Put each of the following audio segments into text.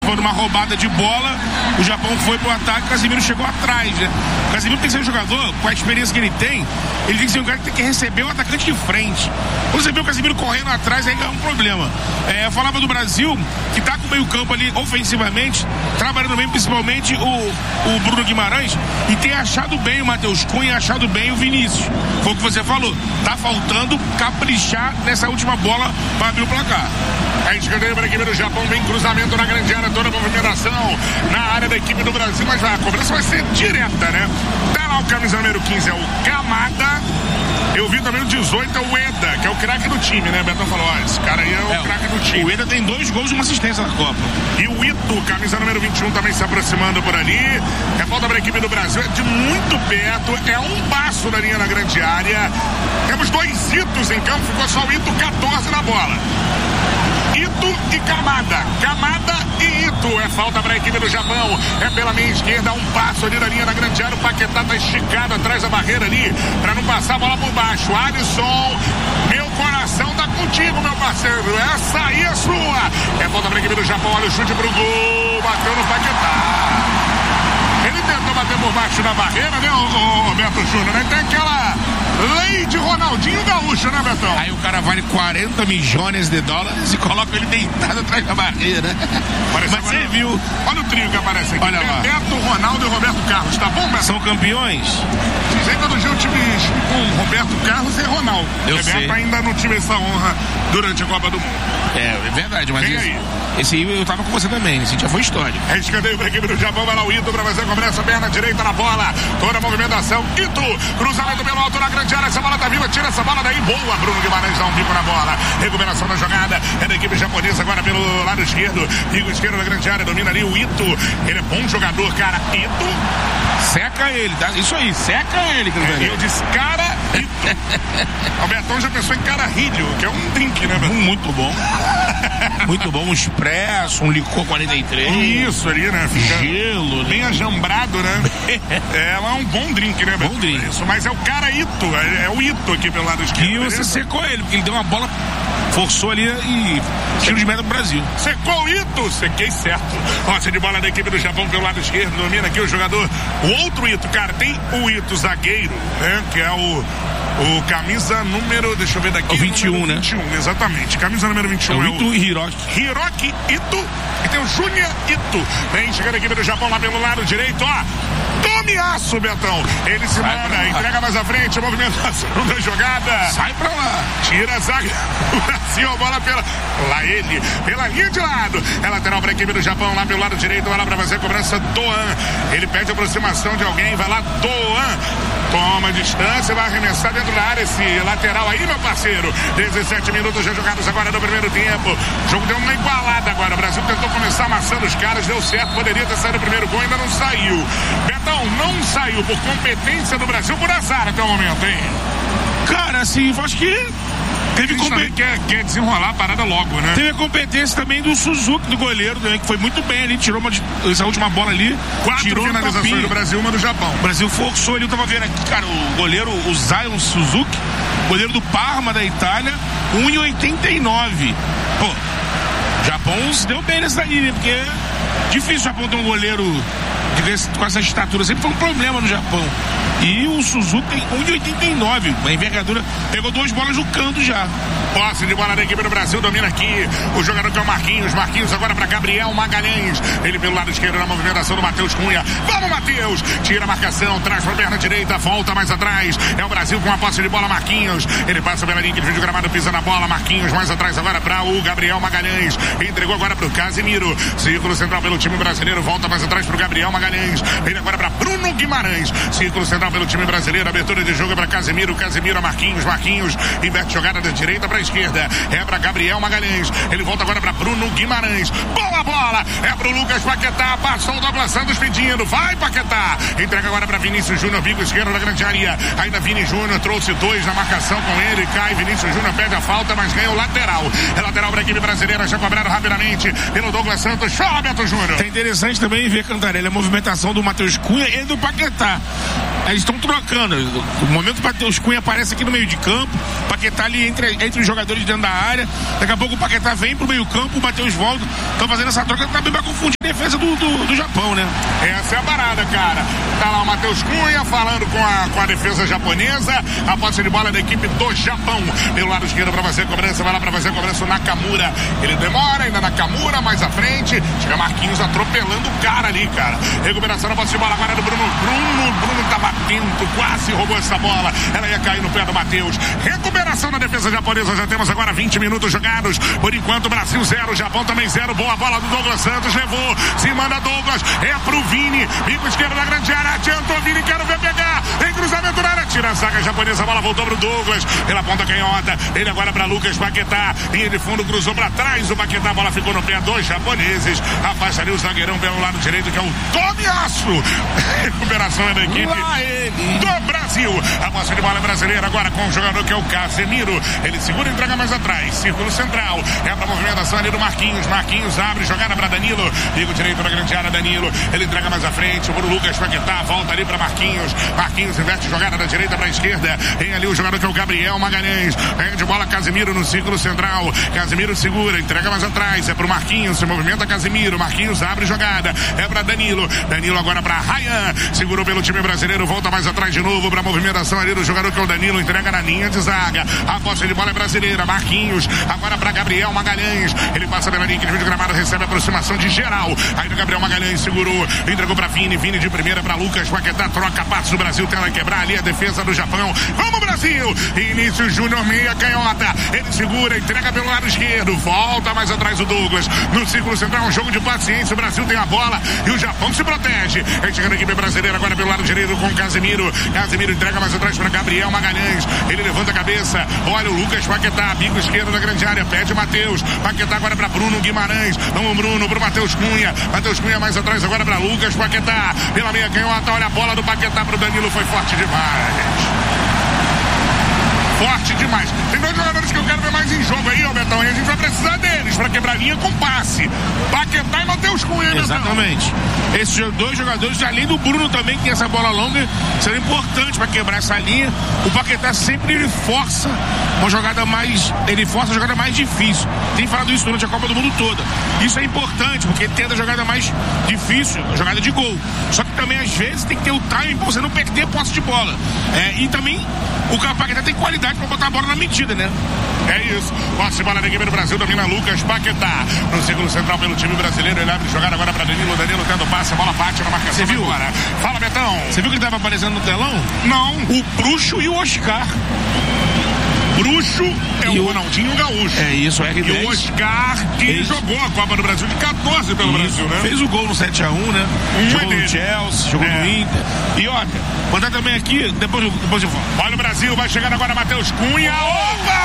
foi numa roubada de bola, o Japão foi pro ataque, o Casemiro chegou atrás, né? O Casemiro tem que ser um jogador, com a experiência que ele tem que ser um cara que tem que receber o atacante de frente. Quando você vê o Casemiro correndo atrás, aí é um problema. Eu falava do Brasil, que tá com o meio campo ali, ofensivamente, trabalhando bem, principalmente o Bruno Guimarães, e tem achado bem o Matheus Cunha, achado bem o Vinícius. Foi o que você falou, tá faltando caprichar nessa última bola para abrir o placar. A escanteio para a equipe do Japão, vem cruzamento na grande área, toda a movimentação na área da equipe do Brasil, mas a cobrança vai ser direta, né? Tá lá o camisa número 15, é o Kamada. Eu vi também o 18, é o Eda, que é o craque do time, né? Betão falou, esse cara aí é o craque do time. O Eda tem 2 gols e uma assistência na Copa. E o Ito, camisa número 21, também se aproximando por ali. É falta para a equipe do Brasil, é de muito perto, é um passo da linha na grande área. Temos 2 Itos em campo, ficou só o Ito, 14 na bola. Ito e Kamada. Kamada e Ito. É falta para a equipe do Japão. É pela meia esquerda, um passo ali na linha da grande área. O Paquetá tá esticado atrás da barreira ali, para não passar a bola por baixo. Alisson, meu coração tá contigo, meu parceiro. Essa aí é sua. É falta para a equipe do Japão. Olha o chute pro gol. Bateu no Paquetá. Ele tentou bater por baixo da barreira, né, o Beto Júnior, né? Tem aquela lei de Ronaldinho Gaúcho, né, Betão? Aí o cara vale 40 milhões de dólares e coloca ele deitado atrás da barreira. Mas você viu? Olha o trio que aparece aqui. Olha lá. Beto, Ronaldo e Roberto Carlos, tá bom, Beto? São campeões? Dizem que todo dia o time com Roberto Carlos e Ronaldo. Eu sei. Beto ainda não tive essa honra durante a Copa do Mundo. É verdade, mas Vem aí. Esse aí eu tava com você também, esse já foi histórico. É escanteio para a equipe do Japão, vai lá o Ito para fazer a cobrança, perna direita na bola, toda a movimentação, Ito, cruzamento pelo alto na grande área, essa bola tá viva, tira essa bola daí, boa, Bruno Guimarães dá um bico na bola, recuperação da jogada, é da equipe japonesa agora pelo lado esquerdo, bico esquerdo da grande área, domina ali o Ito, ele é bom jogador, cara, Ito, seca ele, tá? Isso aí, seca ele, eu disse, cara, Ito. O Betão já pensou em cararrilho, que é um drink, né, Betão? Muito bom. Muito bom, um expresso, um licor 43. Isso ali, né? Fica gelo, bem ajambrado, né? É um bom drink, né, Betão? Bom drink. Isso, mas é o cara Ito, é o Ito aqui pelo lado esquerdo. E você secou ele, porque ele deu uma bola, forçou ali e tiro de meta pro Brasil. Secou o Ito, sequei certo. Roça de bola da equipe do Japão pelo lado esquerdo, domina aqui o jogador, o outro Ito, cara, tem o Ito zagueiro, né? Que é o camisa número, deixa eu ver daqui. O 21, né? 21, exatamente. Camisa número 21 é o Ito e Hiroki. Hiroki Ito. E tem o Júnior Ito. Vem chegando a equipe do Japão lá pelo lado direito, ó. Tomiaço, Betão. Ele se manda, entrega mais à frente, movimentação da jogada. Sai pra lá. Tira a zaga. Brasil, a bola pela linha de lado. É lateral para a equipe do Japão lá pelo lado direito. Vai lá para fazer a cobrança, Doan. Ele pede a aproximação de alguém, vai lá, Doan. Toma distância, vai arremessar dentro da área esse lateral aí, meu parceiro. 17 minutos já jogados agora no primeiro tempo. O jogo deu uma igualada agora. O Brasil tentou começar amassando os caras, deu certo, poderia ter saído o primeiro gol, ainda não saiu. Betão, não saiu por competência do Brasil, por azar até o momento, hein? Cara, assim, acho que teve competência. Quer desenrolar a parada logo, né? Teve a competência também do Suzuki, do goleiro, também, que foi muito bem ali, tirou essa última bola ali. 4 finalizações do Brasil, uma do Japão. O Brasil forçou ali, eu tava vendo aqui, cara, o goleiro, o Zion Suzuki, goleiro do Parma, da Itália, 1,89. Pô, o Japão se deu bem nessa daí, né? Porque é difícil o Japão ter um goleiro com essa estatura, sempre foi um problema no Japão. E o Suzuki tem 1,89, uma envergadura, pegou 2 bolas no canto já. Posse de bola da equipe do Brasil, domina aqui o jogador que é o Marquinhos agora para Gabriel Magalhães, ele pelo lado esquerdo na movimentação do Matheus Cunha, vamos Matheus, tira a marcação, traz para a perna direita, volta mais atrás, é o Brasil com a posse de bola, Marquinhos, ele passa pela linha de vídeo gramado, pisa na bola, Marquinhos mais atrás agora para o Gabriel Magalhães, entregou agora para o Casemiro, círculo central pelo time brasileiro, volta mais atrás para o Gabriel Magalhães, ele agora para Bruno Guimarães, círculo central pelo time brasileiro, abertura de jogo é para Casemiro a Marquinhos, inverte jogada da direita para a esquerda, é para Gabriel Magalhães, ele volta agora para Bruno Guimarães, boa bola, é para o Lucas Paquetá, passou o Douglas Santos pedindo, vai Paquetá, entrega agora para Vinícius Júnior, bico esquerdo da grande área, ainda Vini Júnior, trouxe 2 na marcação com ele, cai, Vinícius Júnior pede a falta, mas ganha o lateral, é lateral para a equipe brasileira, já cobrado rapidamente pelo Douglas Santos, chama Beto Júnior. É interessante também ver, Cantarelli, a movimentação do Matheus Cunha e do Paquetá. Eles estão trocando. No momento o Matheus Cunha aparece aqui no meio de campo, o Paquetá ali entre os jogadores dentro da área. Daqui a pouco o Paquetá vem pro meio campo, o Matheus volta. Estão fazendo essa troca também para confundir fortaleza do Japão, né? Essa é a parada, cara. Tá lá o Matheus Cunha falando com a defesa japonesa. A posse de bola da equipe do Japão. Pelo lado esquerdo pra fazer a cobrança, vai lá pra fazer a cobrança o Nakamura. Ele demora, ainda Nakamura, mais à frente. Chega Marquinhos atropelando o cara ali, cara. Recuperação na posse de bola agora é do Bruno. Bruno tá batendo, quase roubou essa bola. Ela ia cair no pé do Matheus. Recuperação na defesa japonesa. Já temos agora 20 minutos jogados. Por enquanto, Brasil 0, Japão também 0. Boa bola do Douglas Santos, levou. Se manda Douglas, é pro Vini. Bico esquerdo da grande área. Adiantou Vini, quero ver pegar. Em cruzamento na área. Tira a zaga japonesa, a bola voltou pro Douglas. Pela ponta canhota. Ele agora pra Lucas Paquetá. Linha de fundo, cruzou pra trás. O Paquetá, a bola ficou no pé dos japoneses. Afasta ali o zagueirão pelo lado direito, que é o Tomiasso. Recuperação é da equipe do Brasil. A posse de bola brasileira agora com o jogador que é o Casemiro. Ele segura e entrega mais atrás. Círculo central. É pra movimentação ali do Marquinhos. Marquinhos abre, jogada pra Danilo. Liga o direito na grande área, Danilo. Ele entrega mais à frente. O Lucas Paquetá volta ali pra Marquinhos. Marquinhos inverte jogada da direita pra esquerda. Tem ali o jogador que é o Gabriel Magalhães. É de bola Casemiro no círculo central. Casemiro segura, entrega mais atrás. É pro Marquinhos. Se movimenta Casemiro. Marquinhos abre jogada. É pra Danilo. Danilo agora pra Ryan. Segurou pelo time brasileiro. Volta mais atrás de novo pra movimentação ali do jogador que é o Danilo. Entrega na linha de zaga. A posse de bola é brasileira. Marquinhos. Agora pra Gabriel Magalhães. Ele passa pela linha de gramado. Recebe a aproximação de geral. Aí o Gabriel Magalhães segurou. Entregou pra Vini. Vini de primeira pra Lucas Paquetá. Troca passos do Brasil. Tenta quebrar ali a defesa do Japão. Vamos, Brasil! Início Júnior, meia canhota. Ele segura, entrega pelo lado esquerdo. Volta mais atrás o Douglas. No círculo central, um jogo de paciência. O Brasil tem a bola e o Japão se protege. Vem chegando a equipe brasileira agora pelo lado direito com Casemiro. Casemiro entrega mais atrás para Gabriel Magalhães. Ele levanta a cabeça. Olha o Lucas Paquetá. Bico esquerdo da grande área. Pede Matheus. Paquetá agora para Bruno Guimarães. Vamos, Bruno, pro Matheus Cunha. Matheus Cunha mais atrás agora para Lucas Paquetá. Pela meia canhota. Olha a bola do Paquetá pro Danilo. Foi forte demais. Forte demais. Tem dois jogadores que eu quero ver mais em jogo aí, ó, Betão. E a gente vai precisar deles pra quebrar linha com passe. Paquetá e Matheus Cunha, Betão. Exatamente. Esses dois jogadores, além do Bruno também, que tem essa bola longa, serão importantes pra quebrar essa linha. O Paquetá sempre ele força uma jogada mais. Ele força a jogada mais difícil. Tem falado isso durante a Copa do Mundo toda. Isso é importante, porque tenta a jogada mais difícil, a jogada de gol. Só que também, às vezes, tem que ter o timing pra você não perder a posse de bola. E também o Paquetá tem qualidade pra botar a bola na medida, né? É isso. Posse de bola da equipe do Brasil, domina Lucas Paquetá. No círculo central pelo time brasileiro, ele abre jogada agora pra Danilo. Danilo tendo passe, a bola bate na marcação. Você viu? Agora. Fala, Betão. Você viu que ele tava aparecendo no telão? Não. O Bruxo e o Oscar. Bruxo é o Ronaldinho Gaúcho. É isso, é R10. E o Oscar que jogou a Copa do Brasil de 14 pelo Brasil, né? Fez o gol no 7-1, né? Jogou no Chelsea, jogou no Inter. E olha, mandar também aqui, depois eu falo. Olha o Brasil, vai chegando agora Matheus Cunha. Opa!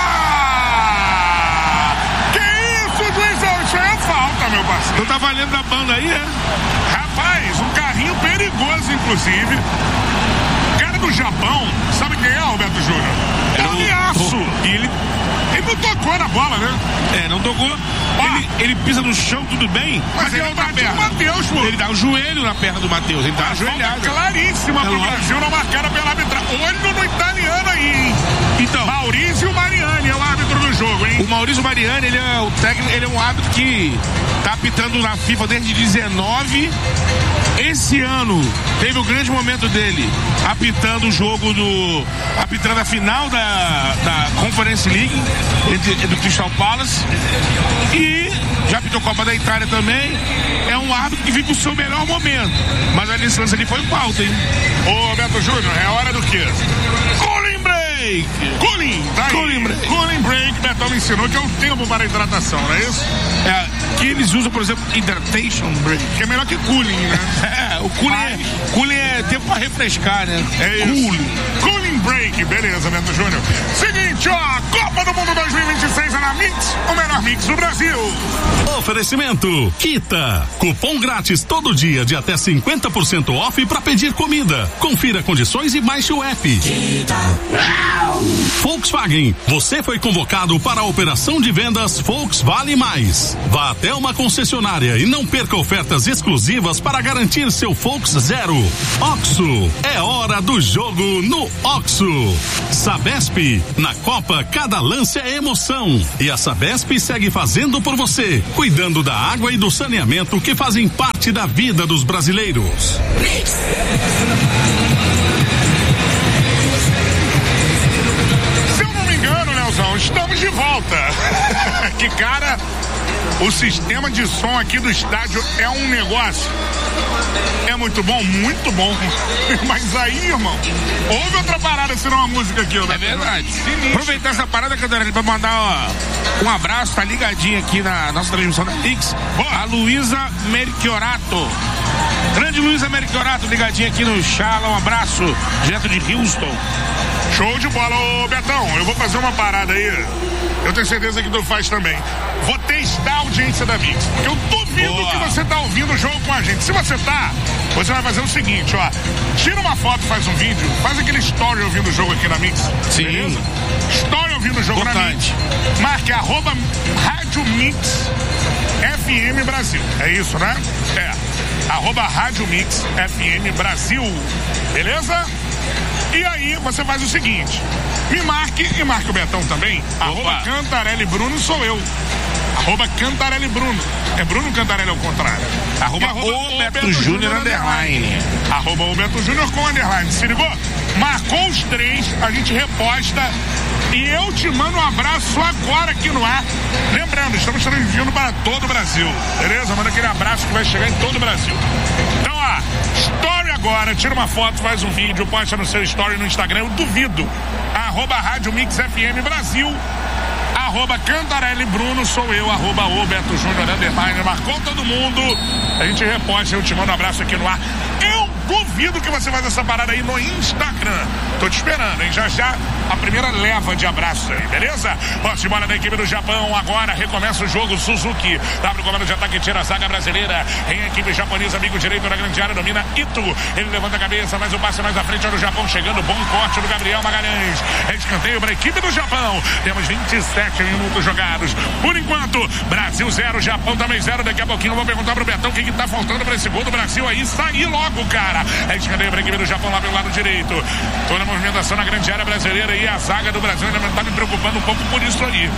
Que isso, Juizão? Isso é falta, meu parceiro. Então tá valendo da banda aí, é? Rapaz, um carrinho perigoso, inclusive. Cara do Japão, sabe quem é, Roberto Júnior? Tomiasso! E ele não tocou na bola, né? Não tocou. Ele pisa no chão, tudo bem. Mas ele tá perto do Matheus, pô. Ele dá o joelho na perna do Matheus. Ele tá ajoelhado. Claríssima pro Brasil, não marcada pela arbitragem. Olho no italiano aí, hein? Então, Maurício Mariani é o árbitro do jogo, hein? O Maurício Mariani, ele é o técnico, ele é um árbitro que tá apitando na FIFA desde 19. Esse ano teve o grande momento dele apitando o jogo apitando a final da Conference League do Crystal Palace e já apitou a Copa da Itália também. É um árbitro que vive o seu melhor momento, mas a licença ali foi pauta, hein? Ô Beto Júnior, é hora do quê? Cooling break! Cooling break, Betão me ensinou que é o tempo para a hidratação, não é isso? Que eles usam, por exemplo, hydration break. Que é melhor que cooling, né? O cooling é tempo para refrescar, né? É isso. Cooling break, beleza, Beto Júnior. Seguinte, ó, Copa do Mundo 2026 é na Mix, o melhor mix do Brasil. Oferecimento Kita. Cupom grátis todo dia de até 50% off para pedir comida. Confira condições e baixe o app. Kita. Volkswagen, você foi convocado para a operação de vendas Volkswagen Mais. Vá até até uma concessionária e não perca ofertas exclusivas para garantir seu Volks Zero. OXXO, é hora do jogo no OXXO. Sabesp, na Copa cada lance é emoção. E a Sabesp segue fazendo por você, cuidando da água e do saneamento que fazem parte da vida dos brasileiros. Se eu não me engano, Leozão, estamos de volta. Que cara, o sistema de som aqui do estádio é um negócio. É muito bom, muito bom. Mas aí, irmão, houve outra parada, senão uma música aqui. É verdade. Aproveitar essa parada, Cantarelli, pra mandar um abraço, tá ligadinho aqui na nossa transmissão da Pix. A Luísa Merchiorato. Grande Luísa Merchiorato, ligadinha aqui no Chala. Um abraço, direto de Houston. Show de bola, ô Betão. Eu vou fazer uma parada aí. Eu tenho certeza que tu faz também. Vou testar a audiência da Mix. Porque eu duvido que você tá ouvindo o jogo com a gente. Se você tá, você vai fazer o seguinte, ó. Tira uma foto, faz um vídeo, faz aquele story ouvindo o jogo aqui na Mix. Sim. Beleza? Story ouvindo o jogo na Mix. Marque @Rádio Mix FM Brasil. É isso, né? É. @Rádio Mix FM Brasil. Beleza? E aí você faz o seguinte, me marque e marque o Betão também. @Cantarelli Bruno sou eu. @Cantarelli Bruno. É Bruno Cantarelli ao contrário. @o Beto Júnior underline. @o Beto Júnior com underline. Se ligou? Marcou os três, a gente reposta. E eu te mando um abraço agora aqui no ar. Lembrando, estamos transmitindo para todo o Brasil. Beleza? Manda aquele abraço que vai chegar em todo o Brasil. Então, ó, story agora, tira uma foto, faz um vídeo, posta no seu story no Instagram, eu duvido. @Rádio Mix FM Brasil. @Cantarelli Bruno, sou eu. @o Beto Júnior underline. Marcou todo mundo. A gente reposta, eu te mando um abraço aqui no ar. Eu duvido que você faz essa parada aí no Instagram. Tô te esperando, hein? Já a primeira leva de abraço aí, beleza? Posse de bola da equipe do Japão. Agora recomeça o jogo. Suzuki abre o comando de ataque, tira a zaga brasileira. Em equipe japonesa, amigo direito na grande área, domina Ito. Ele levanta a cabeça, mas o passe mais à frente. Olha o Japão chegando. Bom corte do Gabriel Magalhães. É escanteio para a equipe do Japão. Temos 27 minutos jogados. Por enquanto, Brasil 0, Japão também 0. Daqui a pouquinho eu vou perguntar pro Betão o que tá faltando para esse gol do Brasil aí sair logo, cara. É escanteio para a equipe do Japão lá pelo lado direito. Toda a movimentação na grande área brasileira e a zaga do Brasil ainda tá me preocupando um pouco por isso aí.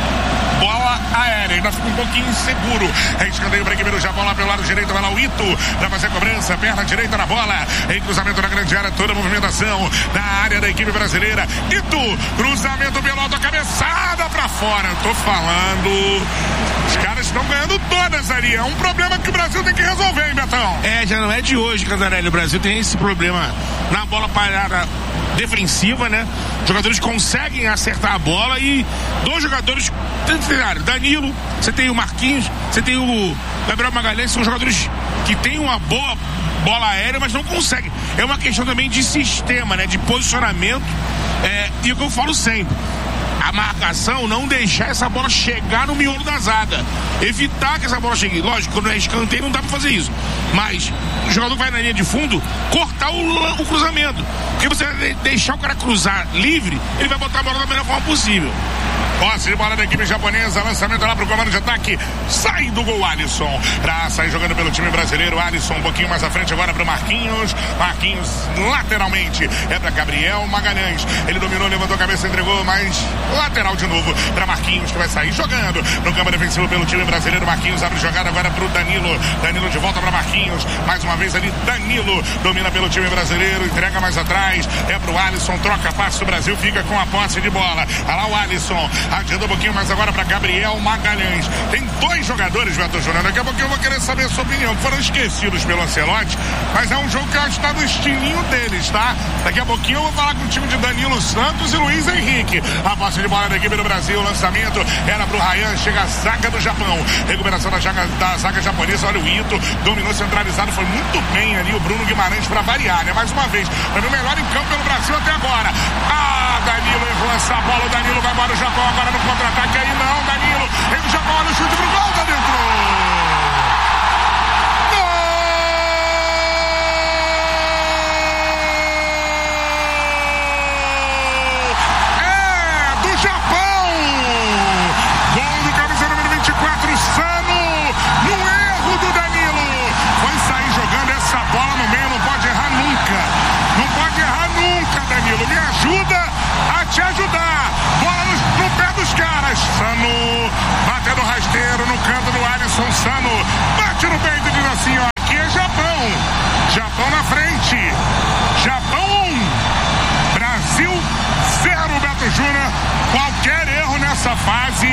Bola aérea, ainda fica um pouquinho inseguro. É escanteio para a equipe do Japão lá pelo lado direito. Vai lá o Ito, vai fazer a cobrança, perna direita na bola. Em cruzamento na grande área, toda a movimentação na área da equipe brasileira. Ito, cruzamento pelo alto, a cabeçada para fora. Eu tô falando, os caras estão ganhando todas ali. É um problema que o Brasil tem que resolver, hein, Betão? Já não é de hoje, Cantarelli. O Brasil tem esse problema na bola parada defensiva, né? Os jogadores conseguem acertar a bola e dois jogadores, Danilo, você tem o Marquinhos, você tem o Gabriel Magalhães, são jogadores que têm uma boa bola aérea, mas não conseguem. É uma questão também de sistema, né? De posicionamento, e o que eu falo sempre, a marcação, não deixar essa bola chegar no miolo da zaga, evitar que essa bola chegue. Lógico, quando é escanteio não dá pra fazer isso, mas o jogador vai na linha de fundo, cortar o cruzamento, porque você vai deixar o cara cruzar livre, ele vai botar a bola da melhor forma possível. Posse de bola da equipe japonesa, lançamento lá pro comando de ataque, sai do gol Alisson, pra sair jogando pelo time brasileiro. Alisson um pouquinho mais à frente agora pro Marquinhos lateralmente, é pra Gabriel Magalhães, ele dominou, levantou a cabeça, entregou, mas lateral de novo pra Marquinhos, que vai sair jogando no campo defensivo pelo time brasileiro. Marquinhos abre jogada agora pro Danilo de volta pra Marquinhos, mais uma vez ali Danilo, domina pelo time brasileiro, entrega mais atrás, é pro Alisson, troca passe do Brasil, fica com a posse de bola. Olha lá o Alisson, adianta um pouquinho mais agora para Gabriel Magalhães. Tem dois jogadores, Beto Júnior, daqui a pouquinho eu vou querer saber a sua opinião, que foram esquecidos pelo Ancelotti, mas é um jogo que eu acho que está no estilinho deles, tá? Daqui a pouquinho eu vou falar com o time de Danilo Santos e Luiz Henrique. A posse de bola da equipe do Brasil, o lançamento era pro Ryan, chega a zaga do Japão, recuperação da zaga japonesa. Olha o Ito, dominou centralizado, foi muito bem ali o Bruno Guimarães para variar, né? Mais uma vez, foi o melhor em campo pelo Brasil até agora. Danilo errou essa bola, o Danilo vai embora, o Japão agora no contra-ataque, aí não, Danilo, o Japão, olha o chute pro gol, tá dentro. Gol do camisa número 24, Sano. Sano bate no peito e diz assim, ó, aqui é Japão. Japão na frente. Japão 1. Brasil 0, Beto Júnior. Qualquer erro nessa fase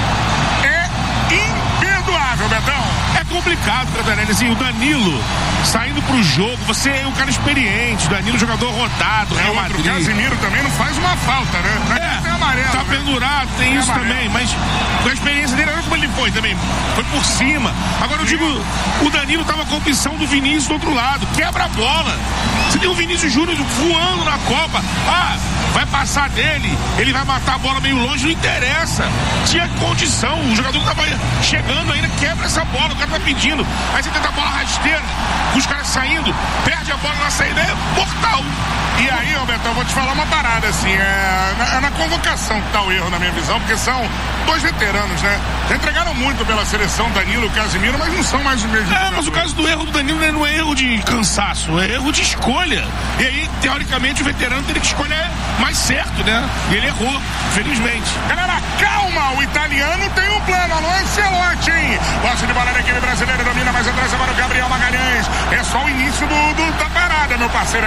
é imperdoável, Betão. É complicado, Cantarelli, assim, o Danilo saindo pro jogo, você é um cara experiente, o Danilo jogador rodado, Real Madrid. O Casimiro também não faz uma falta, né? Tem amarelo, tá pendurado, tem isso amarelo também, mas com a experiência dele, olha como ele foi também, foi por cima. Agora eu digo, o Danilo tava com a opção do Vinícius do outro lado, quebra a bola. Você tem o Vinícius Júnior voando na Copa, vai passar dele, ele vai matar a bola meio longe, não interessa. Tinha condição, o jogador que tava chegando ainda quebra essa bola, o cara tá pedindo. Aí você tenta a bola rasteira, os caras saindo, perde a bola na saída, é mortal. E aí, Roberto, eu vou te falar uma parada, assim, é na convocação que tá o erro, na minha visão, porque são dois veteranos, né? Já entregaram muito pela seleção, Danilo e Casimiro, mas não são mais os mesmos. Mas o caso do erro do Danilo não é erro de cansaço, é erro de escolha. E aí, teoricamente, o veterano teria que escolher mais certo, né? E ele errou, felizmente. Galera, calma, o italiano tem um plano, alô, Ancelotti, hein? Posse de bola da equipe brasileira, domina mais atrás agora o Gabriel Magalhães. É só o início da parada, meu parceiro,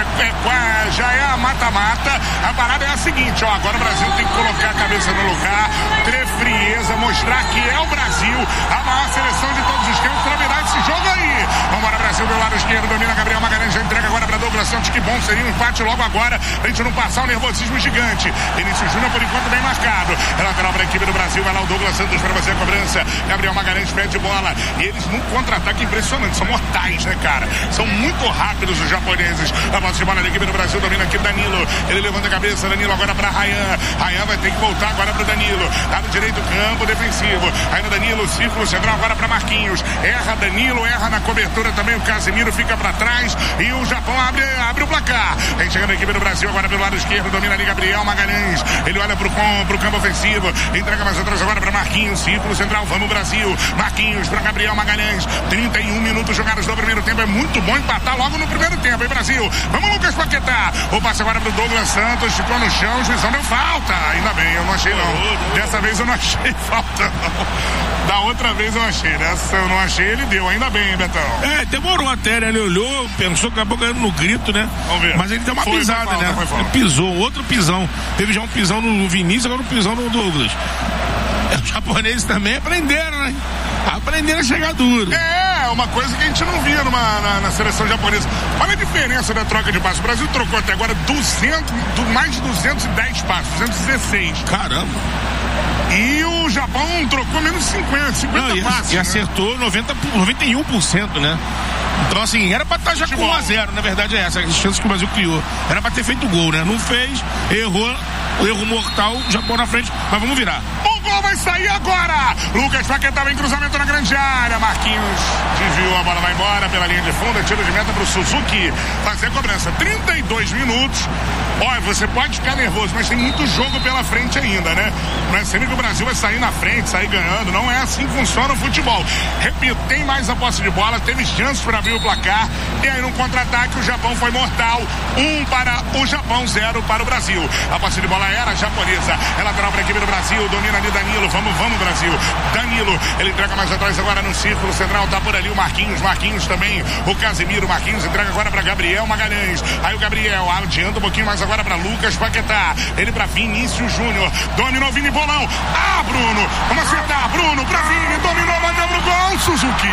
já é a mata-mata. A parada é a seguinte, ó, agora o Brasil tem que colocar a cabeça no lugar, ter frieza, mostrar que é o Brasil, a maior seleção de todos os tempos para virar esse jogo aí. Vambora, Brasil do lado esquerdo, domina Gabriel Magalhães, já entrega agora para Douglas Santos, que bom, seria um empate logo agora, pra gente não passar um nervosismo gigante. Vinícius Júnior, por enquanto, bem marcado. É lateral para a equipe do Brasil, vai lá o Douglas Santos para fazer a cobrança. Gabriel Magalhães pede bola, e eles num contra-ataque impressionante, são mortais, né, cara? São muito rápidos os japoneses. A bola de bola da equipe do Brasil, domina aqui Danilo, ele levanta a cabeça, Danilo agora para Ryan. Ryan vai ter que voltar agora para o Danilo, lado direito, campo defensivo, aí no Danilo, círculo central agora para Marquinhos, erra Danilo, erra na cobertura também o Casimiro, fica para trás e o Japão abre o placar. Vem chegando a equipe do Brasil agora pelo lado esquerdo, domina ali Gabriel Magalhães, ele olha pro campo ofensivo, entrega mais atrás agora para Marquinhos, círculo central, vamos Brasil, Marquinhos para Gabriel Magalhães, 31 minutos jogados no primeiro tempo, é muito bom empatar logo no primeiro tempo, hein, Brasil? Vamos, Lucas Paquetá, o passe agora pro Douglas Santos, ficou no chão, o juizão deu falta, ainda bem, eu não achei não, dessa vez eu não achei falta não, da outra vez eu achei, dessa eu não achei, ele deu, ainda bem, hein, Betão? Demorou até, né, ele olhou, pensou que acabou ganhando no grito, né? Vamos ver. Mas ele deu uma pisada, falta, né? Ele pisou, outro pisão, teve já um pisão no Vinícius, agora um pisão no Douglas. Os japoneses também aprenderam, né? Aprenderam a chegar duro. É uma coisa que a gente não via na seleção japonesa. Olha a diferença da troca de passos. O Brasil trocou até agora mais de 210 passos, 216. Caramba. E o Japão trocou menos 50 passos. E acertou 91%, né? Então, assim, era pra estar já com 1-0, na verdade é essa, a chance que o Brasil criou. Era pra ter feito gol, né? Não fez, errou, erro mortal, Japão na frente, mas vamos virar. O gol vai sair agora! Lucas Paquetá em cruzamento na grande área, Marquinhos desviou, a bola vai embora pela linha de fundo, tiro de meta pro Suzuki fazer a cobrança. 32 minutos. Olha, você pode ficar nervoso, mas tem muito jogo pela frente ainda, né? Não é sempre que o Brasil vai sair na frente, sair ganhando, não é assim que funciona o futebol. Repito, tem mais a posse de bola, teve chances para abrir o placar, e aí no contra-ataque o Japão foi mortal, 1 para o Japão, 0 para o Brasil. A posse de bola era japonesa, é lateral para a equipe do Brasil, domina ali Danilo, vamos Brasil, Danilo, ele entrega mais atrás agora no círculo central, tá por ali o Marquinhos também, o Casimiro, Marquinhos entrega agora para Gabriel Magalhães, aí o Gabriel adianta um pouquinho mais agora para Lucas Paquetá, ele para Vinícius Júnior, dominou Vini Bolão, Bruno, vamos acertar, Bruno para Vini, dominou, bateu pro gol, Suzuki.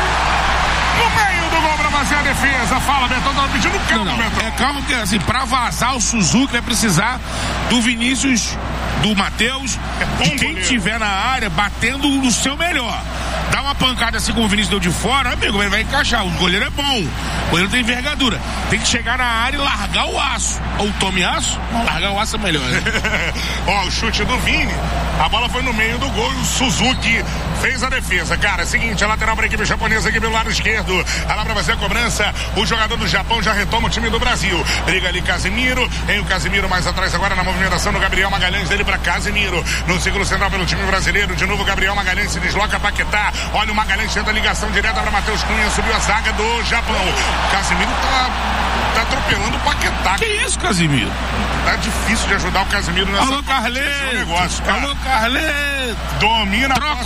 No meio do gol pra fazer a defesa. Fala, Betão, tava pedindo calma, Betão. É calma, porque assim, pra vazar o Suzuki vai precisar do Vinícius, do Matheus, de quem tiver na área batendo no seu melhor. Dá uma pancada assim como o Vinícius deu de fora, amigo, ele vai encaixar. O goleiro é bom, o goleiro tem envergadura. Tem que chegar na área e largar o aço. Ou tome aço, largar o aço é melhor, né? Ó, o chute do Vini, a bola foi no meio do gol e o Suzuki fez a defesa. Cara, é o seguinte, a lateral para a equipe japonesa aqui pelo lado esquerdo. Lá para fazer a cobrança, o jogador do Japão já retoma o time do Brasil. Briga ali Casimiro, tem o Casimiro mais atrás agora na movimentação do Gabriel Magalhães, dele para Casimiro. No círculo central pelo time brasileiro, de novo Gabriel Magalhães se desloca Paquetá. Olha o Magalhães, tenta a ligação direta para Matheus Cunha, subiu a zaga do Japão. Casimiro tá atropelando o Paquetá. Que isso, Casimiro? Tá difícil de ajudar o Casimiro nessa Alô, Carleto! Negócio, cara. Alô, Carleto! Domina. Troca o homem.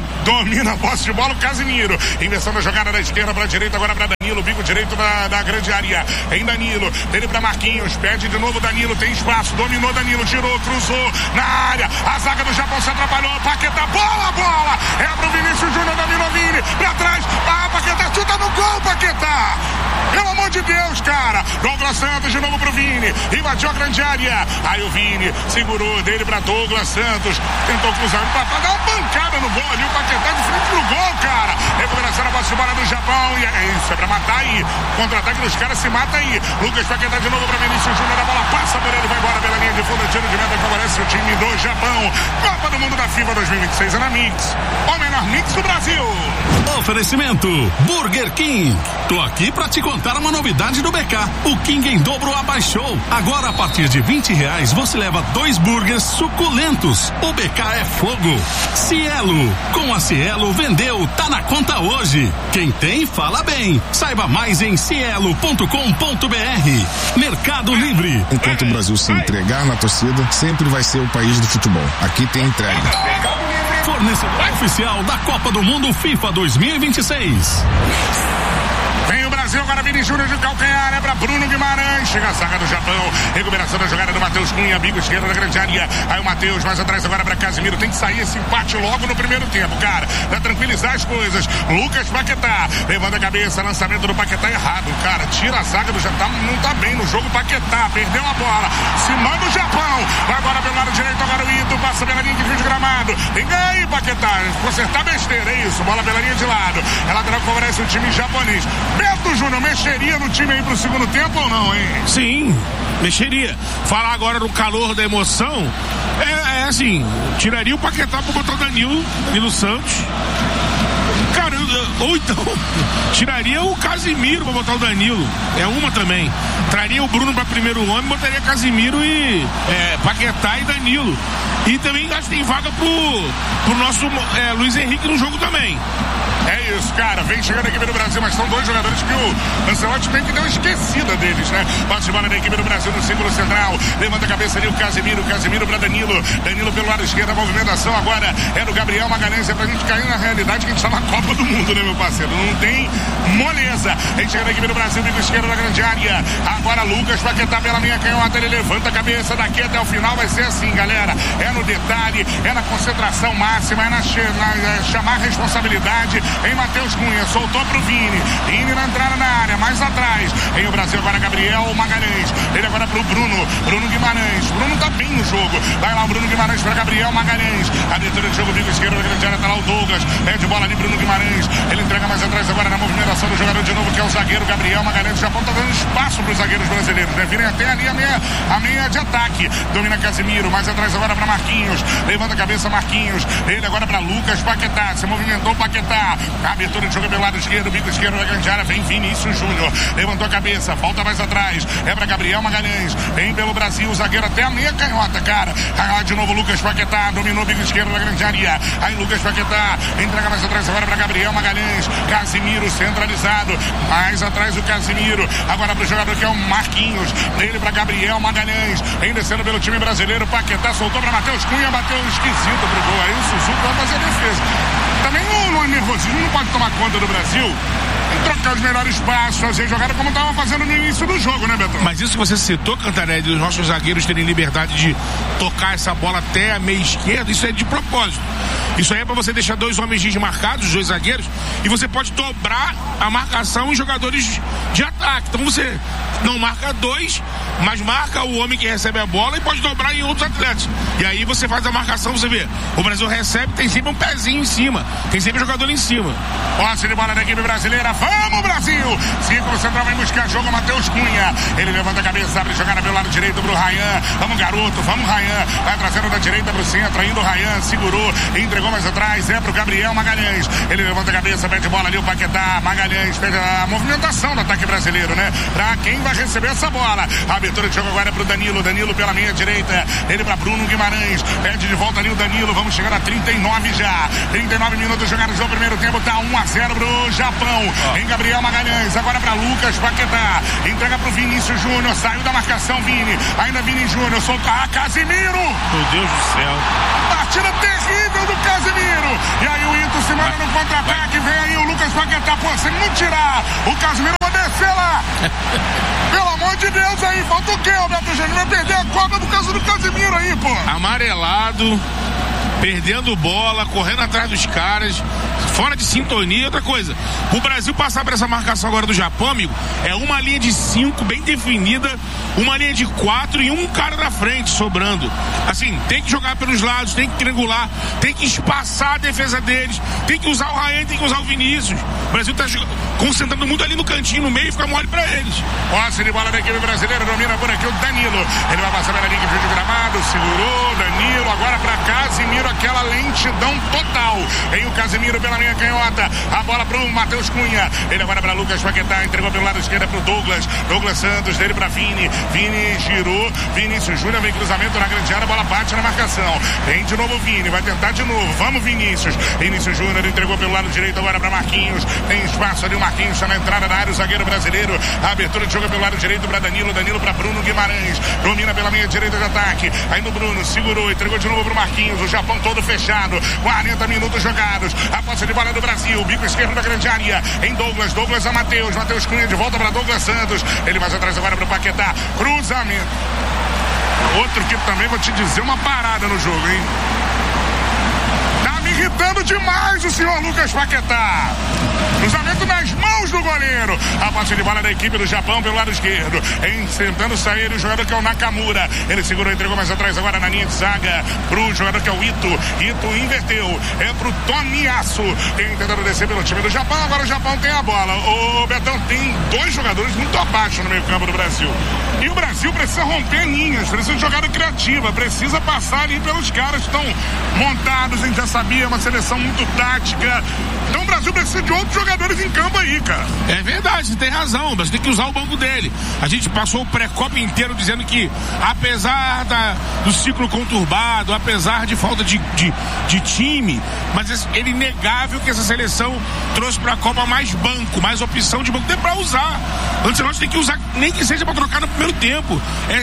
domina a posse de bola o Casimiro. Inversão da jogada da esquerda para a direita, agora para Danilo, bico direito da grande área. Em Danilo, dele para Marquinhos, pede de novo Danilo, tem espaço, dominou Danilo, tirou, cruzou na área. A zaga do Japão se atrapalhou. Paquetá, bola! É pro Vinícius Júnior, dominou Vini, pra trás. Paquetá, chuta no gol, Paquetá! Pelo amor de Deus, cara! Douglas Santos de novo pro Vini, invadiu a grande área. Aí o Vini segurou dele pra Douglas Santos, tentou cruzar pra dar uma pancada no gol ali. O Paquetá de frente pro gol, cara. Recuperação na posse de bola do Japão. E é isso, é pra matar aí. Contra-ataque dos caras, se mata aí. Lucas Paquetá de novo pra Vinícius Júnior. A bola passa por ele, vai embora pela linha de fundo. Tiro de meta, favorece o time do Japão. Copa do Mundo da FIFA 2026 é na Mix. O menor Mix do Brasil. Oferecimento Burger King. Tô aqui pra te contar uma novidade do BK. O King em dobro abaixou. Agora a partir de R$20 você leva 2 burgers suculentos. O BK é fogo. Cielo. Com a Cielo vendeu, tá na conta hoje. Quem tem, fala bem. Saiba mais em cielo.com.br. Mercado Livre. Enquanto o Brasil se entregar na torcida, sempre vai ser o país do futebol. Aqui tem entrega. Fornecedor oficial da Copa do Mundo FIFA 2026. Vem o Brasil, agora Vini Júnior de calcanhar, é pra Bruno Guimarães, chega a saga do Japão, recuperação da jogada do Matheus Cunha, bico esquerdo da grande área, aí o Matheus mais atrás agora pra Casimiro, tem que sair esse empate logo no primeiro tempo, cara, pra tranquilizar as coisas. Lucas Paquetá, levanta a cabeça, lançamento do Paquetá errado, cara, tira a zaga do Japão, não tá bem no jogo. Paquetá, perdeu a bola, se manda o Japão, vai agora pelo lado direito, agora o Ito, passa pela linha de fio de gramado, tem que ganhar aí, Paquetá, consertar besteira, é isso, bola pela linha de lado, ela favorece o time japonês. Beto Júnior, mexeria no time aí pro segundo tempo ou não, hein? Sim, mexeria. Falar agora no calor da emoção, é assim, tiraria o Paquetá pra botar o Danilo Santos. Cara, ou então, tiraria o Casimiro pra botar o Danilo. É uma também. Traria o Bruno pra primeiro homem, botaria Casimiro e Paquetá e Danilo. E também acho que tem vaga pro nosso Luiz Henrique no jogo também. É isso, cara, vem chegando a equipe do Brasil, mas são 2 jogadores que o Ancelotti tem que dar uma esquecida deles, né? Bate de bola da equipe do Brasil no círculo central, levanta a cabeça ali o Casimiro pra Danilo pelo lado esquerdo, a movimentação agora é do Gabriel Magalhães, é pra gente cair na realidade que a gente tá na Copa do Mundo, né, meu parceiro? Não tem moleza. Vem chegando a equipe do Brasil, bico esquerdo da grande área, agora Lucas Paquetá pela linha canhota, ele levanta a cabeça daqui até o final, vai ser assim, galera, é no detalhe, é na concentração máxima, é na chamar responsabilidade. Em Matheus Cunha, soltou pro Vini na entrada na área, mais atrás, em o Brasil agora Gabriel Magalhães, ele agora pro Bruno Guimarães, Bruno tá bem no jogo, vai lá o Bruno Guimarães pra Gabriel Magalhães, abertura de jogo, bico esquerdo da grande área, tá lá o Douglas, pede bola ali Bruno Guimarães, ele entrega mais atrás agora na movimentação do jogador de novo, que é o zagueiro Gabriel Magalhães. O Japão tá dando espaço pros zagueiros brasileiros, né? Virem até ali a meia de ataque, domina Casimiro, mais atrás agora pra Marquinhos, levanta a cabeça Marquinhos, ele agora pra Lucas Paquetá, se movimentou Paquetá, abertura de jogo pelo lado esquerdo, bico esquerdo da grande área, vem Vinícius Júnior, levantou a cabeça, falta mais atrás, é pra Gabriel Magalhães, vem pelo Brasil, o zagueiro até a meia canhota, cara, aí de novo Lucas Paquetá, dominou o bico esquerdo da grande área, aí Lucas Paquetá, entrega mais atrás agora pra Gabriel Magalhães, Casimiro centralizado, mais atrás o Casimiro, agora pro jogador que é o Marquinhos, dele pra Gabriel Magalhães, vem descendo pelo time brasileiro, Paquetá soltou pra Matheus Cunha, bateu esquisito pro gol, aí o Suzuki vai fazer a defesa. Também o nervosismo não pode tomar conta do Brasil. Tem que trocar os melhores passos, fazer jogada como estava fazendo no início do jogo, né, Betão? Mas isso que você citou, Cantarelli, os nossos zagueiros terem liberdade de tocar essa bola até a meia esquerda, isso é de propósito. Isso aí é para você deixar 2 homens desmarcados, 2 zagueiros, e você pode dobrar a marcação em jogadores de ataque. Então você não marca 2, mas marca o homem que recebe a bola e pode dobrar em outros atletas. E aí você faz a marcação, você vê, o Brasil recebe, tem sempre um pezinho em cima, tem sempre jogador em cima. Posse de bola da equipe brasileira, vamos Brasil! Círculo central vai buscar jogo, Matheus Cunha, ele levanta a cabeça, abre jogada pelo lado direito pro Ryan, vamos garoto, vamos Ryan, vai trazendo da direita pro centro, indo o Ryan, segurou, entregou mais atrás, é pro Gabriel Magalhães, ele levanta a cabeça, pede bola ali o Paquetá, Magalhães, pede a movimentação do ataque brasileiro, né? Pra quem vai receber essa bola. A abertura de jogo agora é pro Danilo. Danilo pela meia direita. Ele pra Bruno Guimarães. Pede de volta ali o Danilo. Vamos chegar a 39 já. 39 minutos jogados no primeiro tempo. Tá 1-0 pro Japão. Em Gabriel Magalhães. Agora pra Lucas Paquetá. Entrega pro Vinícius Júnior. Saiu da marcação Vini. Ainda Vini Júnior. Solta a Casimiro. Meu Deus do céu. Partida terrível do Casimiro. E aí o Ito se manda no contra-ataque. Vem aí o Lucas Paquetá. Pô, se ele não tirar o Casimiro, vai descer lá. Pelo amor de Deus aí. Falta o quê, Alberto Júnior? Vai perder a Copa por causa do Casimiro aí, pô. Amarelado. Perdendo bola, correndo atrás dos caras, fora de sintonia. Outra coisa, o Brasil passar por essa marcação agora do Japão, amigo, é uma linha de 5 bem definida, uma linha de 4 e um cara na frente sobrando. Assim, tem que jogar pelos lados, tem que triangular, tem que espaçar a defesa deles, tem que usar o Raen, tem que usar o Vinícius. O Brasil tá concentrando muito ali no cantinho, no meio, e fica mole pra eles. Posse de bola da equipe brasileira, domina por aqui o Danilo. Ele vai passar pela linha de gramado, segurou, Danilo, agora pra Casimiro, aquela lentidão total. Em o Casimiro pela meia canhota, a bola pro Matheus Cunha. Ele agora pra Lucas Paquetá, entregou pelo lado esquerdo pro Douglas Santos, dele pra Vini. Vini girou, Vinícius Júnior vem cruzamento na grande área, a bola bate na marcação. Vem de novo Vini, vai tentar de novo. Vamos Vinícius Júnior entregou pelo lado direito agora pra Marquinhos. Tem espaço ali, o Marquinhos está na entrada da área, o zagueiro brasileiro. A abertura de jogo pelo lado direito pra Danilo pra Bruno Guimarães. Domina pela meia direita de ataque. Aí no Bruno, segurou, entregou de novo pro Marquinhos. O Japão todo fechado. 40 minutos jogados. A posse de bola do Brasil. Bico esquerdo da grande área. Em Douglas a Matheus Cunha de volta pra Douglas Santos. Ele vai atrás agora pro Paquetá. Cruzamento. Outro que também vou te dizer uma parada no jogo, hein? Irritando demais o senhor Lucas Paquetá. Cruzamento nas mãos do goleiro. A posse de bola da equipe do Japão pelo lado esquerdo. Tentando sair o jogador que é o Nakamura. Ele segurou, entregou mais atrás agora na linha de zaga pro jogador que é o Ito. Ito inverteu. É pro Tomiyasu. Tentando descer pelo time do Japão. Agora o Japão tem a bola. O Betão tem dois jogadores muito abaixo no meio campo do Brasil. E o Brasil precisa romper linhas. Precisa de jogada criativa. Precisa passar ali pelos caras que estão montados. A gente já sabia, uma seleção muito tática. Então o Brasil precisa de outros jogadores em campo aí, cara. É verdade, você tem razão, mas tem que usar o banco dele. A gente passou o pré-copa inteiro dizendo que, apesar do ciclo conturbado, apesar de falta de time, mas é inegável que essa seleção trouxe pra Copa mais banco, mais opção de banco. Tem pra usar. Antes nós tem que usar, nem que seja pra trocar no primeiro tempo.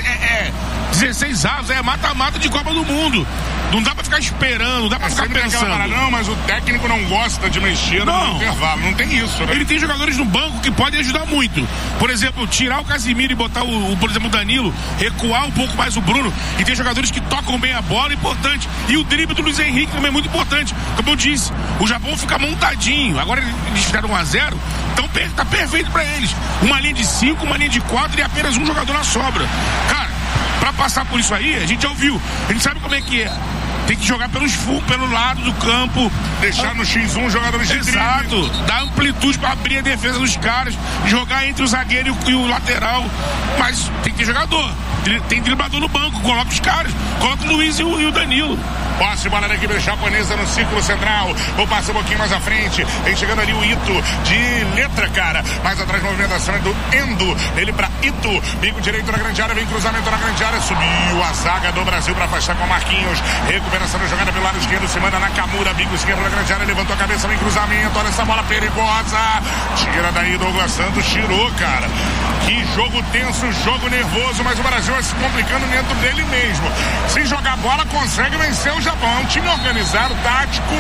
16 avos, é mata-mata de Copa do Mundo. Não dá pra ficar esperando, não dá pra ficar pensando. Não, mas o técnico não gosta de mexer no intervalo. Não tem isso, né? Ele tem jogadores no banco que podem ajudar muito. Por exemplo, tirar o Casimiro e botar por exemplo, o Danilo, recuar um pouco mais o Bruno. E tem jogadores que tocam bem a bola, importante. E o drible do Luiz Henrique também é muito importante. Como eu disse, o Japão fica montadinho. Agora eles fizeram 1-0, então tá perfeito pra eles. Uma linha de 5, uma linha de 4 e apenas um jogador na sobra. Cara, pra passar por isso aí, a gente já ouviu. A gente sabe como é que é. Tem que jogar pelo lado do campo. Deixar no X1 jogadores de exato, dar amplitude para abrir a defesa dos caras, jogar entre o zagueiro e o lateral. Mas tem que ter jogador. Tem driblador no banco, coloca os caras. Coloca o Luiz e o Danilo. Posse, bola da equipe japonesa no círculo central. Vou passar um pouquinho mais à frente. Vem chegando ali o Ito de letra, cara. Mais atrás, movimentação é do Endo. Ele pra Ito. Bico direito na grande área. Vem cruzamento na grande área. Subiu a zaga do Brasil pra afastar com Marquinhos. Recuperação da jogada pelo lado esquerdo. Se manda Nakamura. Bico esquerdo na grande área. Levantou a cabeça. Vem cruzamento. Olha essa bola perigosa. Tira daí Douglas Santos. Tirou, cara. Que jogo tenso, jogo nervoso. Mas o Brasil vai se complicando dentro dele mesmo. Se jogar bola, consegue vencer o Japão. É um time organizado, tático.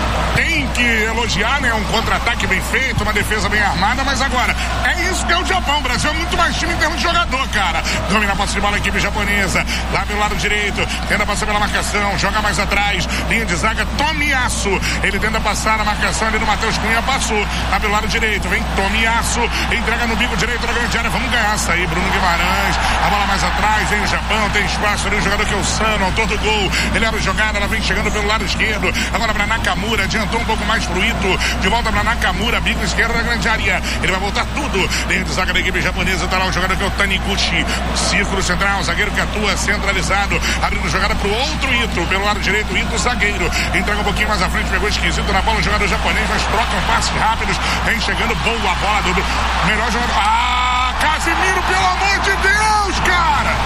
Tem que elogiar, né? Um contra-ataque bem feito, uma defesa bem armada, mas agora, é isso que é o Japão. O Brasil é muito mais time em termos de jogador, cara. Domina a posse de bola a equipe japonesa. Lá pelo lado direito, tenta passar pela marcação, joga mais atrás. Linha de zaga, Tomiyasu. Ele tenta passar a marcação ali do Matheus Cunha, passou. Lá pelo lado direito, vem Tomiyasu. Entrega no bico direito da grande área. Vamos ganhar essa aí, Bruno Guimarães. A bola mais atrás, vem o Japão, tem espaço ali. O jogador que é o Sano, autor do gol. Ele abre a jogada, ela vem chegando pelo lado esquerdo. Agora para Nakamura, adiantou um pouco mais pro Ito. De volta para Nakamura, bico esquerdo da grande área. Ele vai voltar tudo. Linha de zaga da equipe japonesa. Tá lá o jogador que é o Taniguchi. Círculo central, zagueiro que atua centralizado. Abrindo jogada pro outro Ito. Pelo lado direito, Ito, zagueiro. Entrega um pouquinho mais à frente, pegou esquisito na bola. O jogador japonês, mas trocam passes rápidos. Vem chegando, boa bola do melhor jogador. Casimiro, pelo amor de Deus, cara!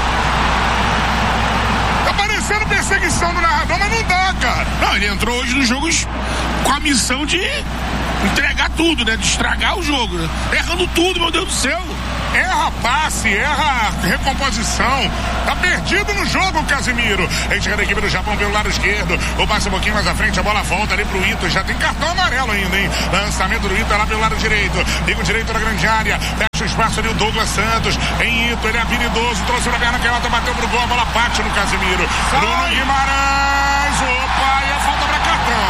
Tá parecendo perseguição do narrador, mas não dá, cara. Não, ele entrou hoje nos jogos com a missão de entregar tudo, né? De estragar o jogo, né? Errando tudo, meu Deus do céu. Erra passe, erra recomposição. Tá perdido no jogo, Casimiro. Ele chega da equipe do Japão pelo lado esquerdo. O passe um pouquinho mais à frente, a bola volta ali pro Ito. Já tem cartão amarelo ainda, hein? Lançamento do Ito lá pelo lado direito. Liga o direito da grande área. Fecha o espaço ali o Douglas Santos. Em Ito, ele é habilidoso. Trouxe na perna canhota, bateu pro gol. A bola bate no Casimiro. Bruno Guimarães. Opa, e a falta pra cartão.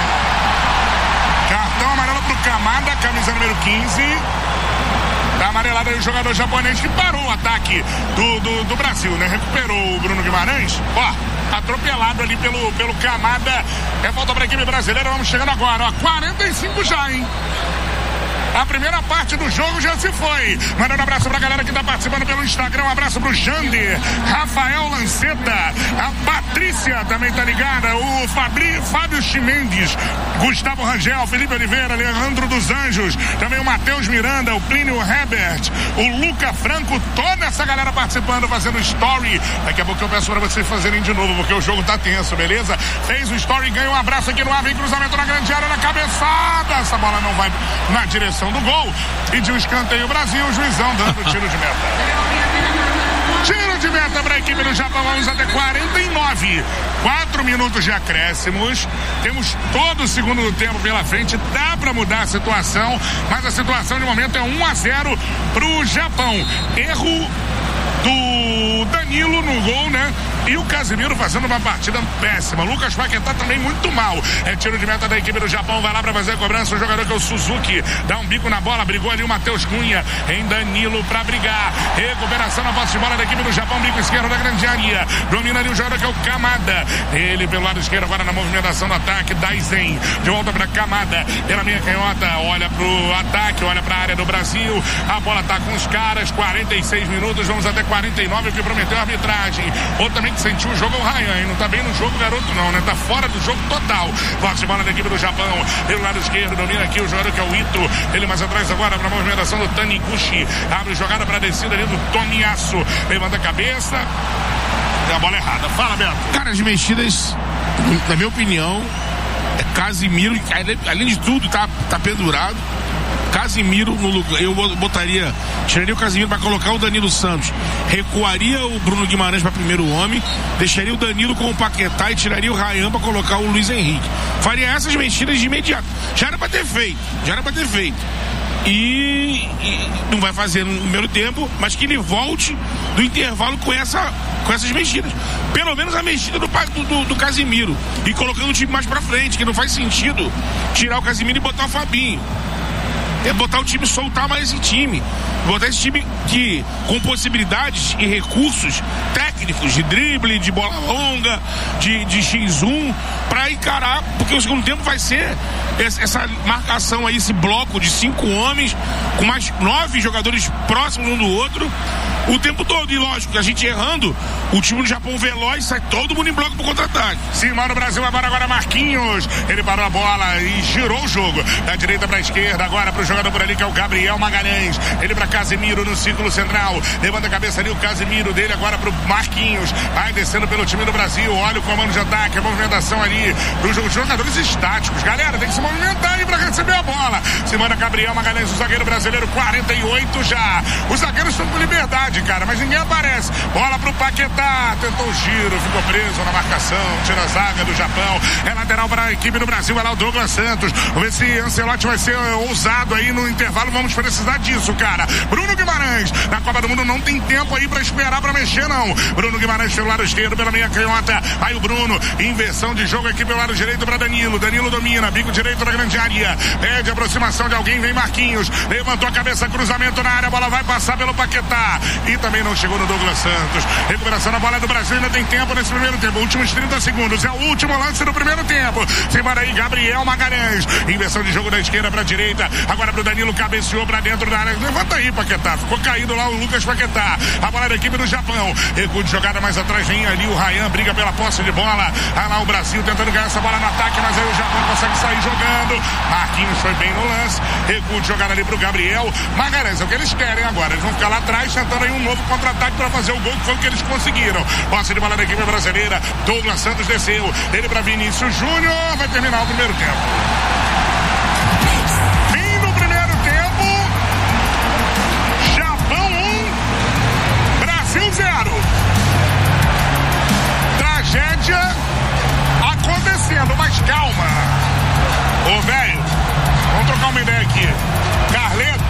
Cartão amarelo pro Kamada, camisa número 15. Tá amarelado aí o jogador japonês que parou o ataque do Brasil, né? Recuperou o Bruno Guimarães. Ó, atropelado ali pelo Kamada. É falta pra equipe brasileira. Vamos chegando agora, ó. 45 já, hein? A primeira parte do jogo já se foi. Mandando um abraço pra galera que tá participando pelo Instagram. Um abraço pro Jander, Rafael Lanceta, a Patrícia também tá ligada, o Fábio Chimendes, Gustavo Rangel, Felipe Oliveira, Leandro dos Anjos, também o Matheus Miranda, o Plínio Herbert, o Luca Franco, toda essa galera participando, fazendo story. Daqui a pouco eu peço pra vocês fazerem de novo, porque o jogo tá tenso, beleza? Fez o story, ganha um abraço aqui no ar, vem cruzamento na grande área, na cabeçada. Essa bola não vai na direção do gol e de um escanteio Brasil, o juizão dando tiro de meta. Tiro de meta para a equipe do Japão. Vamos até 49. 4 minutos de acréscimos. Temos todo o segundo tempo pela frente. Dá para mudar a situação, mas a situação de momento é 1-0 pro Japão. Erro do Danilo no gol, né? E o Casimiro fazendo uma partida péssima. Lucas Paquetá também muito mal. É tiro de meta da equipe do Japão. Vai lá pra fazer a cobrança. O jogador que é o Suzuki. Dá um bico na bola. Brigou ali o Matheus Cunha em Danilo pra brigar. Recuperação na posse de bola da equipe do Japão. Bico esquerdo da grande área. Domina ali o jogador que é o Kamada. Ele pelo lado esquerdo agora na movimentação do ataque. Daisen. De volta pra Kamada. Pela minha canhota. Olha pro ataque. Olha pra área do Brasil. A bola tá com os caras. 46 minutos. Vamos até 49. O que prometeu a arbitragem. Outro também que sentiu o jogo é o Ryan, hein? Não tá bem no jogo, garoto, não, né? Tá fora do jogo total. Posse de bola da equipe do Japão. Pelo lado esquerdo, domina aqui o jogador que é o Ito. Ele mais atrás agora pra movimentação do Taniguchi. Abre jogada pra descida ali do Tomiyasu. Levanta a cabeça. É a bola errada. Fala, Beto. Cara, as mexidas, na minha opinião, é Casimiro, além de tudo, tá pendurado. Casimiro no lugar, eu botaria, tiraria o Casimiro para colocar o Danilo Santos, recuaria o Bruno Guimarães para primeiro homem, deixaria o Danilo com o Paquetá e tiraria o Ryan para colocar o Luiz Henrique. Faria essas mexidas de imediato. Já era para ter feito. E não vai fazer no primeiro tempo, mas que ele volte do intervalo com essas mexidas. Pelo menos a mexida do Casimiro. E colocando o time mais pra frente, que não faz sentido tirar o Casimiro e botar o Fabinho. É botar o time, soltar mais esse time. Botar esse time que, com possibilidades e recursos técnicos, de drible, de bola longa, de X1, pra encarar, porque o segundo tempo vai ser essa marcação aí, esse bloco de 5 homens, com mais 9 jogadores próximos um do outro, o tempo todo. E lógico, a gente errando, o time do Japão veloz, sai todo mundo em bloco pro contra-ataque. Cima no Brasil, agora Marquinhos. Ele parou a bola e girou o jogo. Da direita pra esquerda, agora pro jogador por ali que é o Gabriel Magalhães. Ele pra Casimiro no círculo central. Levanta a cabeça ali o Casimiro dele agora pro Marquinhos. Vai descendo pelo time do Brasil. Olha o comando de ataque, a movimentação ali pro jogo de jogadores estáticos. Galera, tem que se movimentar aí pra receber a bola. Se manda Gabriel Magalhães, o zagueiro brasileiro, 48 já. Os zagueiros estão com liberdade, cara, mas ninguém aparece. Bola pro Paquetá. Tentou o giro, ficou preso na marcação. Tira a zaga do Japão. É lateral para a equipe do Brasil. Vai lá o Douglas Santos. Vamos ver se Ancelotti vai ser ousado aí no intervalo. Vamos precisar disso, cara. Bruno Guimarães, na Copa do Mundo não tem tempo aí pra esperar pra mexer, não. Bruno Guimarães pelo lado esquerdo, pela meia canhota. Aí o Bruno, inversão de jogo aqui pelo lado direito pra Danilo. Danilo domina, bico direito da grande área. Pede aproximação de alguém, vem Marquinhos. Levantou a cabeça, cruzamento na área, a bola vai passar pelo Paquetá. E também não chegou no Douglas Santos. Recuperação na bola do Brasil, ainda tem tempo nesse primeiro tempo. Últimos 30 segundos, é o último lance do primeiro tempo. Se manda aí Gabriel Magalhães. Inversão de jogo da esquerda pra direita. Agora pro Danilo, cabeceou pra dentro da área. Levanta aí, Paquetá. Ficou caído lá o Lucas Paquetá. A bola da equipe do Japão. Recuo jogada mais atrás, vem ali o Ryan, briga pela posse de bola. Lá o Brasil tentando ganhar essa bola no ataque, mas aí o Japão consegue sair jogando. Marquinhos foi bem no lance. Recua de jogada ali pro Gabriel. Magalhães, é o que eles querem agora. Eles vão ficar lá atrás tentando aí um novo contra-ataque para fazer o gol, que foi o que eles conseguiram. Posse de bola da equipe brasileira. Douglas Santos desceu. Ele para Vinícius Júnior. Vai terminar o primeiro tempo. Fim do primeiro tempo. Japão 1, Brasil 0. Tragédia acontecendo, mas calma. Ô, velho, vamos trocar uma ideia aqui. Carleto,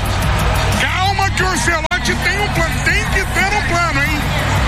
calma que o Ancelotti tem um plano. Tem que ter um plano, hein?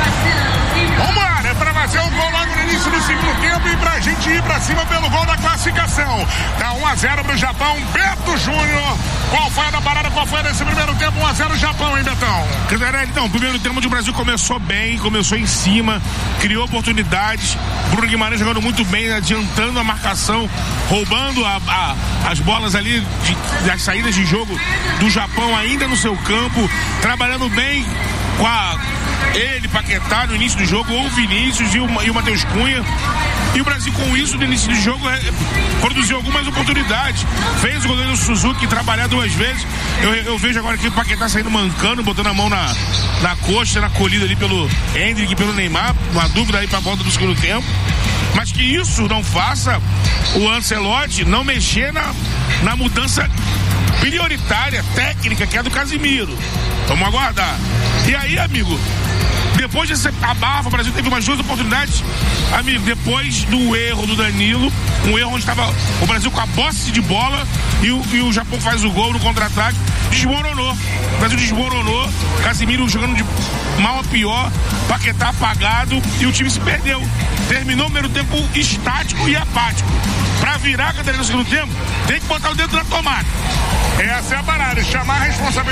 Vambora, é pra fazer o gol logo no início do segundo tempo e pra gente ir pra cima pelo gol da classificação. Tá 1-0 pro Japão. Beto Júnior, qual foi a da parada? Qual foi nesse primeiro tempo? 1-0 Japão, hein, Betão? Então, o primeiro tempo onde o Brasil começou bem, começou em cima, criou oportunidades. Bruno Guimarães jogando muito bem, adiantando a marcação, roubando as bolas ali das saídas de jogo do Japão ainda no seu campo, trabalhando bem com ele, Paquetá, no início do jogo, ou o Vinícius e o Matheus Cunha. E o Brasil, com isso, no início do jogo, produziu algumas oportunidades. Fez o goleiro Suzuki trabalhar 2 vezes. Eu vejo agora aqui o Paquetá saindo mancando, botando a mão na coxa, na colhida ali pelo Hendrick e pelo Neymar. Uma dúvida aí pra volta do segundo tempo. Mas que isso não faça o Ancelotti não mexer na mudança prioritária, técnica, que é do Casimiro. Vamos aguardar. E aí, amigo, depois dessa abafa, o Brasil teve umas 2 oportunidades, amigo, depois do erro do Danilo, um erro onde estava o Brasil com a posse de bola e o Japão faz o gol no contra-ataque, desmoronou. O Brasil desmoronou, Casimiro jogando de mal a pior, Paquetá apagado e o time se perdeu. Terminou o primeiro tempo estático e apático. Pra virar a cadeira no segundo tempo, tem que botar o dedo na tomada. Essa é a parada, chamar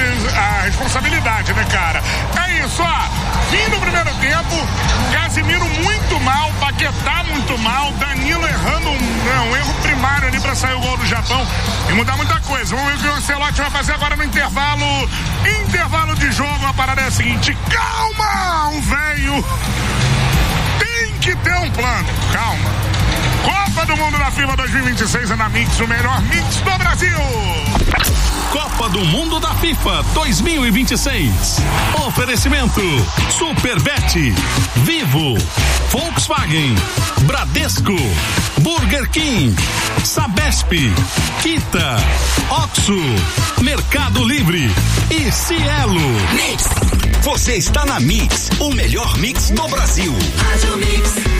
a responsabilidade, né, cara? É isso, ó. Fim do primeiro tempo, Casimiro muito mal, Paquetá muito mal, Danilo errando um erro primário ali pra sair o gol do Japão e mudar muita coisa. Vamos ver o que o Ancelotti vai fazer agora no intervalo. Intervalo de jogo, a parada é a seguinte: calma, um velho. Tem que ter um plano, calma. Copa do Mundo da FIFA 2026 é na Mix, o melhor mix do Brasil. Copa do Mundo da FIFA 2026. Oferecimento: Superbet, Vivo, Volkswagen, Bradesco, Burger King, Sabesp, Kita, Oxo, Mercado Livre e Cielo. Mix. Você está na Mix, o melhor mix do Brasil. Rádio Mix.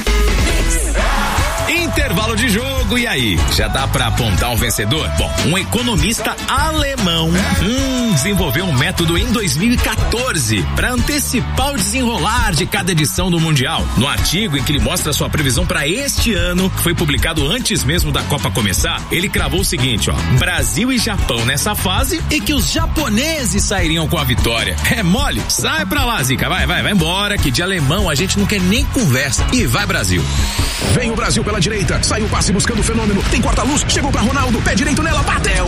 Intervalo de jogo, e aí? Já dá pra apontar um vencedor? Bom, um economista alemão desenvolveu um método em 2014 para antecipar o desenrolar de cada edição do Mundial. No artigo em que ele mostra sua previsão para este ano, que foi publicado antes mesmo da Copa começar, ele cravou o seguinte, ó: Brasil e Japão nessa fase e que os japoneses sairiam com a vitória. É mole? Sai pra lá, Zica, vai embora, que de alemão a gente não quer nem conversa. E vai, Brasil. Vem o Brasil pela direita, sai o passe buscando o fenômeno, tem corta-luz, chegou pra Ronaldo, pé direito nela, bateu!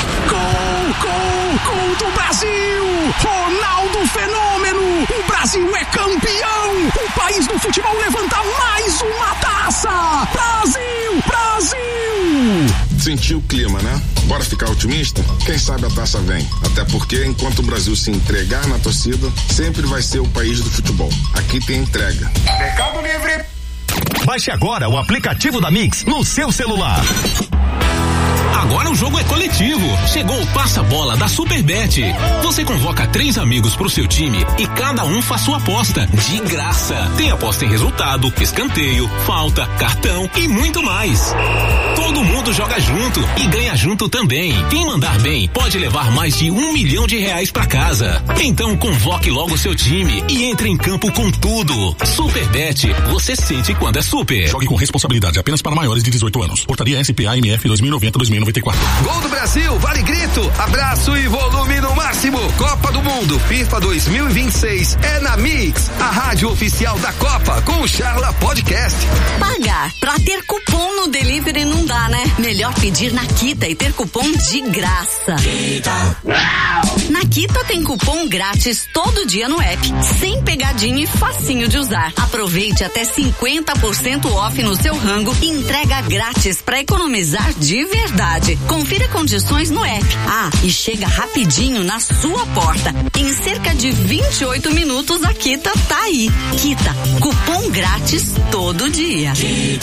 Gol do Brasil! Ronaldo Fenômeno! O Brasil é campeão! O país do futebol levanta mais uma taça! Brasil! Sentiu o clima, né? Bora ficar otimista? Quem sabe a taça vem. Até porque, enquanto o Brasil se entregar na torcida, sempre vai ser o país do futebol. Aqui tem entrega. Mercado Livre. Baixe agora o aplicativo da Mix no seu celular. Agora o jogo é coletivo. Chegou o Passa-Bola da Superbet. Você convoca 3 amigos pro seu time e cada um faz sua aposta de graça. Tem aposta em resultado, escanteio, falta, cartão e muito mais. Todo mundo joga junto e ganha junto também. Quem mandar bem pode levar mais de R$1 milhão pra casa. Então convoque logo seu time e entre em campo com tudo. Superbet, você sente quando é super. Jogue com responsabilidade, apenas para maiores de 18 anos. Portaria SPA-MF 2090-2094. Gol do Brasil, vale grito, abraço e volume no máximo. Copa do Mundo, FIFA 2026 é na Mix, a rádio oficial da Copa, com o Charla Podcast. Pagar pra ter cupom no delivery não dá, né? Melhor pedir na Kita e ter cupom de graça. Na Kita Kita tem cupom grátis todo dia no app, sem pegadinha e facinho de usar. Aproveite até 50% off no seu rango e entrega grátis para economizar de verdade. Confira condições no app. E chega rapidinho na sua porta. Em cerca de 28 minutos a Kita tá aí. Kita, cupom grátis todo dia.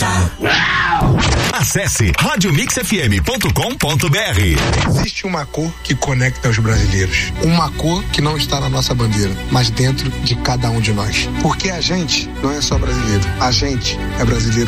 Acesse radiomixfm.com.br. Existe uma cor que conecta os brasileiros. Uma cor que não está na nossa bandeira, mas dentro de cada um de nós. Porque a gente não é só brasileiro. A gente é brasileiro